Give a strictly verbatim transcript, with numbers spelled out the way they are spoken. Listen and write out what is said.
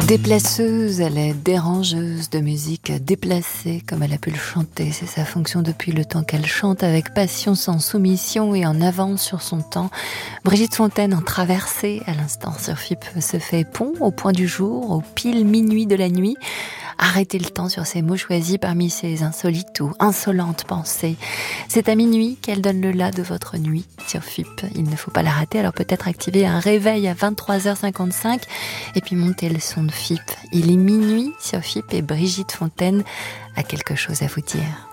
Déplaceuse, elle est dérangeuse de musique déplacée comme elle a pu le chanter. C'est sa fonction depuis le temps qu'elle chante avec passion, sans soumission et en avance sur son temps. Brigitte Fontaine en traversée à l'instant sur F I P se fait pont au point du jour, au pile minuit de la nuit. Arrêtez le temps sur ces mots choisis parmi ces insolites ou insolentes pensées. C'est à minuit qu'elle donne le la de votre nuit sur F I P. Il ne faut pas la rater, alors peut-être activer un réveil à vingt-trois heures cinquante-cinq et puis monter le son de F I P. Il est minuit sur F I P et Brigitte Fontaine a quelque chose à vous dire.